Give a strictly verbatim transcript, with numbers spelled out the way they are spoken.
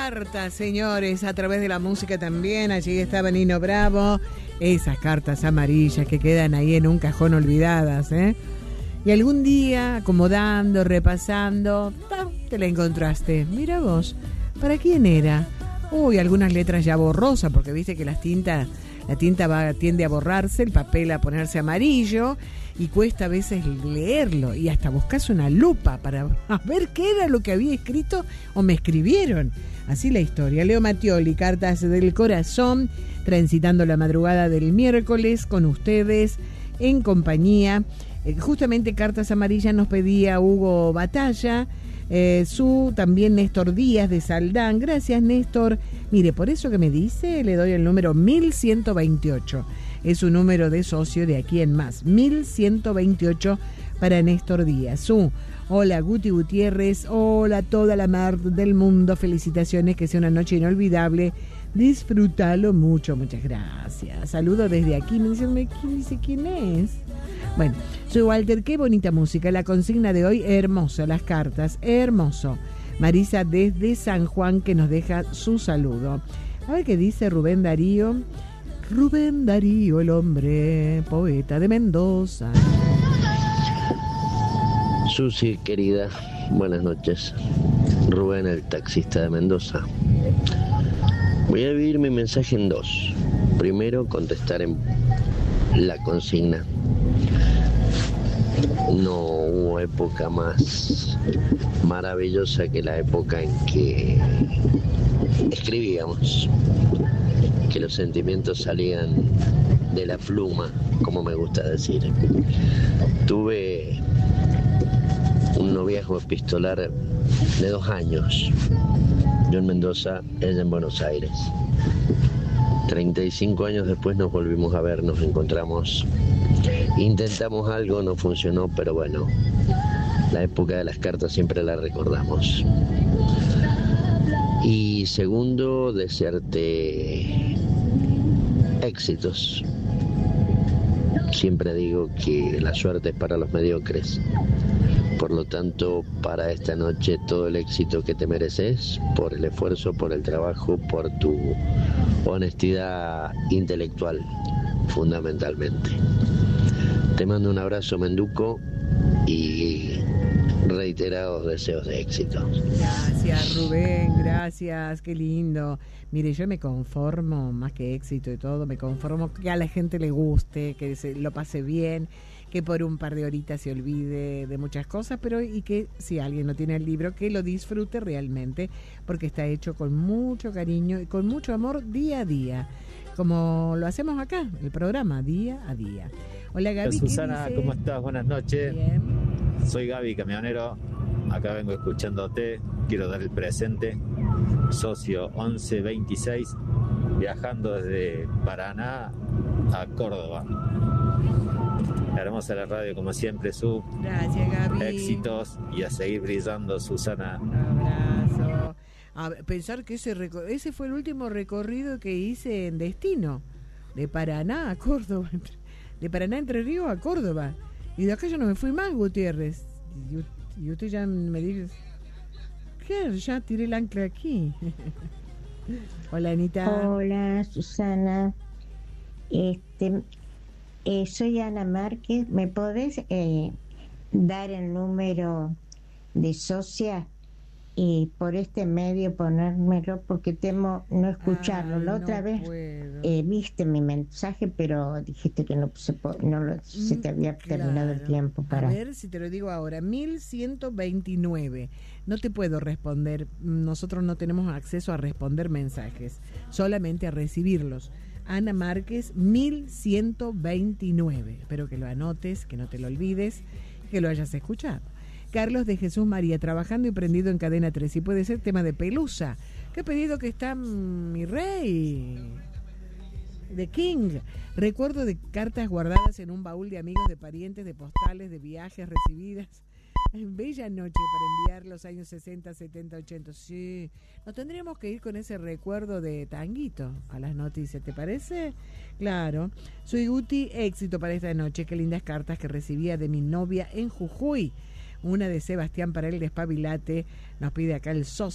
cartas, señores, a través de la música también. Allí estaba Nino Bravo. Esas cartas amarillas que quedan ahí en un cajón olvidadas, ¿eh? Y algún día, acomodando, repasando, ¡pam!, te la encontraste. Mira vos, ¿para quién era? Uy, algunas letras ya borrosas, porque viste que las tintas, la tinta va, tiende a borrarse, el papel a ponerse amarillo, y cuesta a veces leerlo, y hasta buscas una lupa para ver qué era lo que había escrito o me escribieron. Así la historia. Leo Mattioli, Cartas del Corazón, transitando la madrugada del miércoles con ustedes en compañía. Eh, justamente Cartas Amarillas nos pedía Hugo Batalla, eh, su también Néstor Díaz de Saldán. Gracias, Néstor. Mire, por eso que me dice, le doy el número mil ciento veintiocho. Es un número de socio de aquí en más. mil ciento veintiocho para Néstor Díaz. Su, hola Guti Gutiérrez, hola toda la mar del mundo. Felicitaciones, que sea una noche inolvidable. Disfrútalo mucho, muchas gracias. Saludo desde aquí. Me dicen, ¿quién dice quién es? Bueno, soy Walter, qué bonita música. La consigna de hoy, hermosa, las cartas, hermoso. Marisa desde San Juan, que nos deja su saludo. A ver qué dice Rubén Darío. Rubén Darío, el hombre, poeta de Mendoza. Susi, querida, buenas noches. Rubén, el taxista de Mendoza. Voy a dividir mi mensaje en dos. Primero, contestar en la consigna. No hubo época más maravillosa que la época en que escribíamos, que los sentimientos salían de la pluma, como me gusta decir. Tuve un noviazgo epistolar de dos años, yo en Mendoza, ella en Buenos Aires. treinta y cinco años después nos volvimos a ver, nos encontramos, intentamos algo, no funcionó, pero bueno, la época de las cartas siempre la recordamos. Y segundo, desearte éxitos. Siempre digo que la suerte es para los mediocres. Por lo tanto, para esta noche todo el éxito que te mereces, por el esfuerzo, por el trabajo, por tu honestidad intelectual, fundamentalmente. Te mando un abrazo, Menduco, y reiterados deseos de éxito. Gracias, Rubén, gracias, qué lindo. Mire, yo me conformo, más que éxito y todo, me conformo que a la gente le guste, que se lo pase bien, que por un par de horitas se olvide de muchas cosas, pero y que si alguien no tiene el libro, que lo disfrute realmente, porque está hecho con mucho cariño y con mucho amor día a día, como lo hacemos acá, el programa, día a día. Hola Gaby. Hola, Susana, ¿cómo estás? Buenas noches. Bien. Soy Gaby, camionero. Acá vengo escuchándote. Quiero dar el presente. Socio once veintiséis, viajando desde Paraná a Córdoba. Hermosa la radio, como siempre, Su. Gracias, Gaby. Éxitos y a seguir brillando, Susana. Un abrazo. A pensar que ese, recor- ese fue el último recorrido que hice en destino. De Paraná a Córdoba. De Paraná, Entre Ríos a Córdoba. Y de acá yo no me fui más, Gutiérrez. Y, y usted ya me dice, ¿qué? Ya tiré el ancla aquí. Hola, Anita. Hola, Susana. Este, eh, soy Ana Márquez. ¿Me podés eh, dar el número de socia y por este medio ponérmelo? Porque temo no escucharlo. Ay, La otra no vez eh, viste mi mensaje, pero dijiste que no, se, no lo, se te había Claro. terminado el tiempo para... A ver si te lo digo ahora. mil ciento veintinueve. No te puedo responder. Nosotros no tenemos acceso a responder mensajes, solamente a recibirlos. Ana Márquez, mil ciento veintinueve. Espero que lo anotes, que no te lo olvides, que lo hayas escuchado. Carlos de Jesús María, trabajando y prendido en Cadena tres. Y puede ser tema de Pelusa. Qué pedido que está mi rey. De King. Recuerdo de cartas guardadas en un baúl de amigos, de parientes, de postales, de viajes recibidas. En bella noche para enviar los años sesenta, setenta, ochenta. Sí, nos tendríamos que ir con ese recuerdo de Tanguito a las noticias, ¿te parece? Claro. Soy Guti, éxito para esta noche. Qué lindas cartas que recibía de mi novia en Jujuy. Una de Sebastián para el despabilate. Nos pide acá el socio.